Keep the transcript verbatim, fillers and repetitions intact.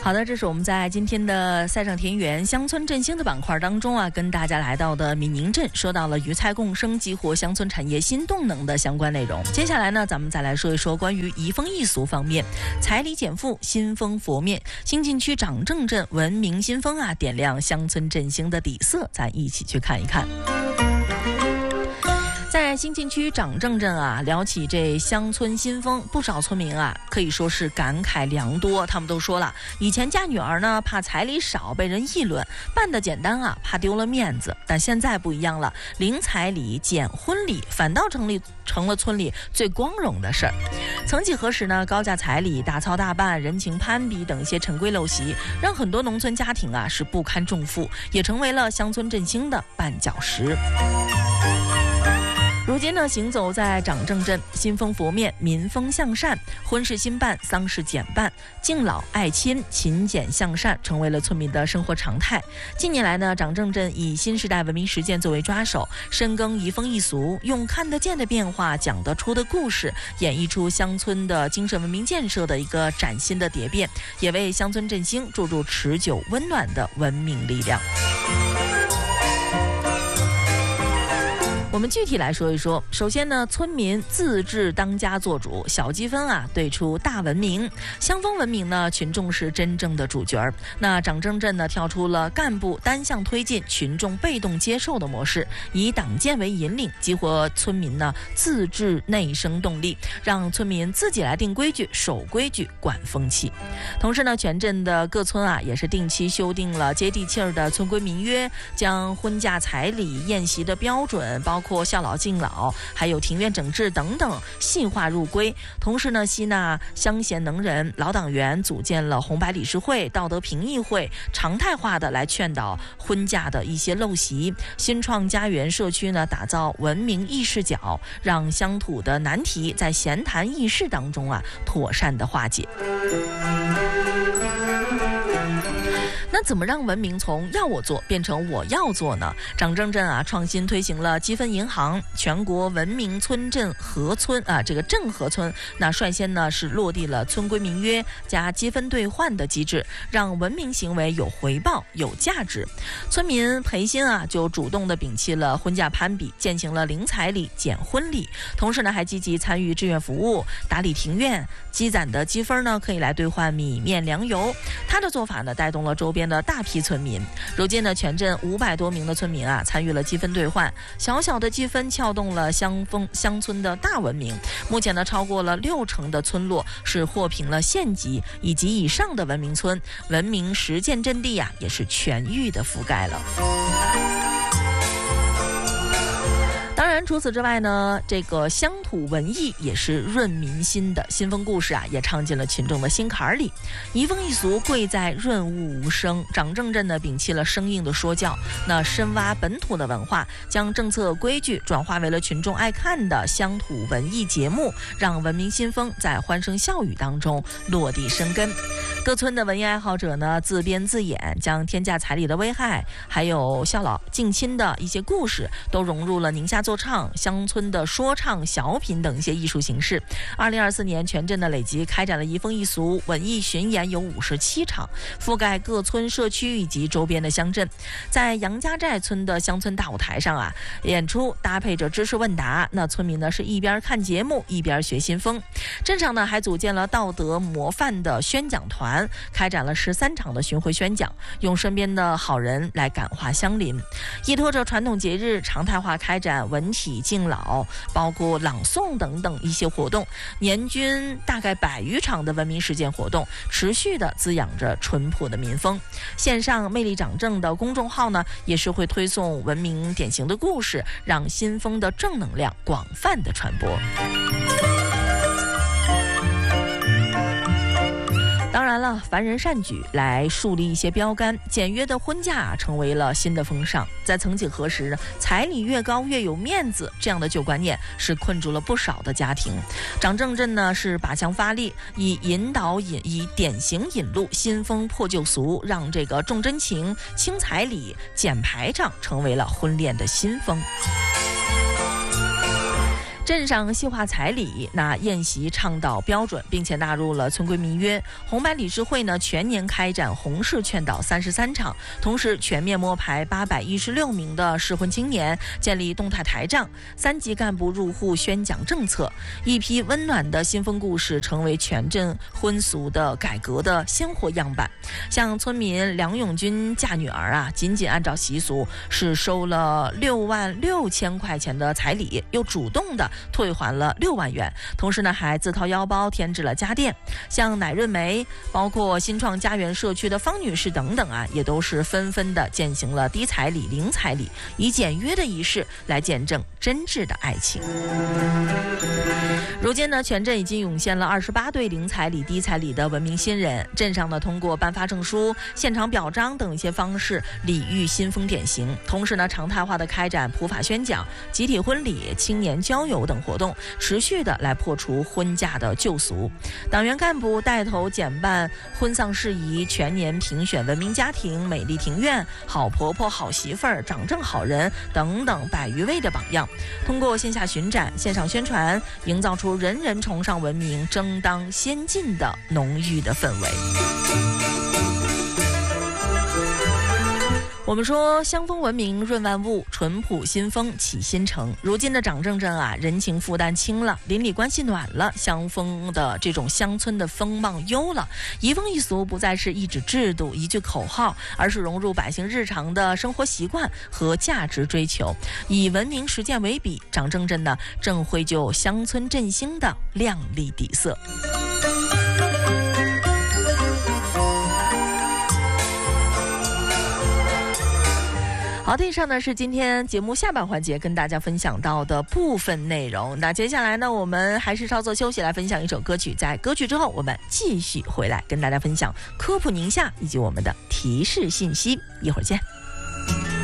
好的，这是我们在今天的塞上田园乡村振兴的板块当中啊，跟大家来到的闽宁镇，说到了鱼菜共生激活乡村产业新动能的相关内容。接下来呢，咱们再来说一说关于移风易俗方面，彩礼减负，新风佛面，新晋区长正镇文明新风啊，点亮乡村振兴的底色，咱一起去看一看。在新晋区长正镇啊，聊起这乡村新风，不少村民啊可以说是感慨良多。他们都说了，以前嫁女儿呢，怕彩礼少被人议论，办得简单啊，怕丢了面子。但现在不一样了，零彩礼减婚礼，反倒成立成了村里最光荣的事儿。曾几何时呢，高价彩礼、大操大办、人情攀比等一些陈规陋习，让很多农村家庭啊是不堪重负，也成为了乡村振兴的绊脚石。如今呢，行走在长正镇，新风佛面，民风向善，婚事新办，丧事简办，敬老爱亲，勤俭向善，成为了村民的生活常态。近年来呢，长正镇以新时代文明实践作为抓手，深耕移风易俗，用看得见的变化、讲得出的故事，演绎出乡村的精神文明建设的一个崭新的蝶变，也为乡村振兴注入持久温暖的文明力量。我们具体来说一说，首先呢，村民自治当家做主，小积分啊对出大文明，乡风文明呢，群众是真正的主角儿。那长正镇呢，跳出了干部单向推进、群众被动接受的模式，以党建为引领，激活村民呢自治内生动力，让村民自己来定规矩、守规矩、管风气。同时呢，全镇的各村啊也是定期修订了接地气儿的村规民约，将婚嫁彩礼、宴席的标准，包括包括孝老敬老，还有庭院整治等等细化入规。同时呢，吸纳乡贤能人、老党员，组建了红白理事会、道德评议会，常态化的来劝导婚嫁的一些陋习。新创家园社区呢，打造文明议事角，让乡土的难题在闲谈议事当中啊，妥善的化解。那怎么让文明从要我做变成我要做呢？长正镇啊，创新推行了积分银行，全国文明村镇合村啊，这个镇合村，那率先呢是落地了村规民约加积分兑换的机制，让文明行为有回报、有价值。村民培新啊，就主动的摒弃了婚嫁攀比，践行了零彩礼、减婚礼，同时呢还积极参与志愿服务，打理庭院，积攒的积分呢可以来兑换米面粮油。他的做法呢，带动了周边的大批村民。如今呢，全镇五百多名的村民啊，参与了积分兑换，小小的积分撬动了乡风乡村的大文明。目前呢，超过了六成的村落是获评了县级以及以上的文明村，文明实践阵地啊，也是全域的覆盖了。当然，除此之外呢，这个乡土文艺也是润民心的新风故事啊，也唱进了群众的心坎里。移风易俗，贵在润物无声。长正镇呢，摒弃了生硬的说教，那深挖本土的文化，将政策规矩转化为了群众爱看的乡土文艺节目，让文明新风在欢声笑语当中落地生根。各村的文艺爱好者呢，自编自演，将天价彩礼的危害，还有孝老敬亲的一些故事，都融入了宁夏奏唱、乡村的说唱、小品等一些艺术形式。二零二四年，全镇的累计开展了移风易俗文艺巡演有五十七场，覆盖各村社区以及周边的乡镇。在杨家寨村的乡村大舞台上啊，演出搭配着知识问答，那村民呢是一边看节目一边学新风。镇上呢还组建了道德模范的宣讲团，开展了十三场的巡回宣讲，用身边的好人来感化乡邻。依托着传统节日，常态化开展文体敬老，包括朗诵等等一些活动，年均大概百余场的文明实践活动，持续的滋养着淳朴的民风。线上魅力长正的公众号呢，也是会推送文明典型的故事，让新风的正能量广泛的传播。当然了，凡人善举来树立一些标杆，简约的婚嫁成为了新的风尚。在曾几何时，彩礼越高越有面子这样的旧观念是困住了不少的家庭。长正镇呢是拔枪发力，以引导引以典型引路，新风破旧俗，让这个重真情、轻彩礼、减排场成为了婚恋的新风。 镇上细化彩礼，那宴席倡导标准，并且纳入了村规民约。红白理事会呢全年开展红事劝导三十三场，同时全面摸排八百一十六名的适婚青年，建立动态台账，三级干部入户宣讲政策。一批温暖的新婚故事成为全镇婚俗的改革的鲜活样板。像村民梁永军嫁女儿啊，仅仅按照习俗是收了六万六千块钱的彩礼，又主动的退还了六万元，同时呢还自掏腰包添置了家电。像乃润梅，包括新创家园社区的方女士等等啊，也都是纷纷的践行了低彩礼、零彩礼，以简约的仪式来见证真挚的爱情。如今呢，全镇已经涌现了二十八对零彩礼、低彩礼的文明新人。镇上呢，通过颁发证书、现场表彰等一些方式礼遇新风典型，同时呢，常态化的开展普法宣讲、集体婚礼、青年交友等活动，持续的来破除婚嫁的旧俗。党员干部带头减办婚丧事宜，全年评选文明家庭、美丽庭院、好婆婆、好媳妇儿、长正好人等等百余位的榜样，通过线下巡展、线上宣传，营造出人人崇尚文明、争当先进的浓郁的氛围。我们说乡风文明润万物，淳朴新风起新城。如今的长正镇啊，人情负担轻了，邻里关系暖了，乡风的这种乡村的风貌优了，移风易俗不再是一纸制度、一句口号，而是融入百姓日常的生活习惯和价值追求。以文明实践为笔，长正镇呢正绘就乡村振兴的亮丽底色。好的，以上呢是今天节目下半环节跟大家分享到的部分内容。那接下来呢，我们还是稍作休息，来分享一首歌曲。在歌曲之后，我们继续回来跟大家分享科普宁夏以及我们的提示信息。一会儿见。